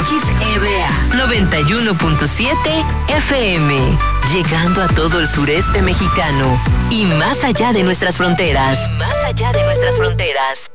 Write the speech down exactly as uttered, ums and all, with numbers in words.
E B A noventa y uno punto siete F M, llegando a todo el sureste mexicano y más allá de nuestras fronteras. Y más allá de nuestras fronteras.